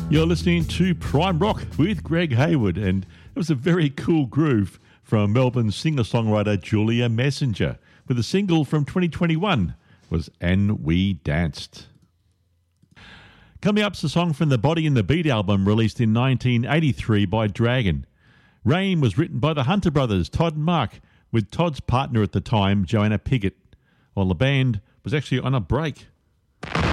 You're listening to Prime Rock with Greg Hayward, and it was a very cool groove from Melbourne singer-songwriter Julia Messenger, with a single from 2021 was And We Danced. Coming up is a song from the Body and the Beat album released in 1983 by Dragon. Rain was written by the Hunter brothers, Todd and Mark, with Todd's partner at the time, Joanna Piggott, while the band was actually on a break.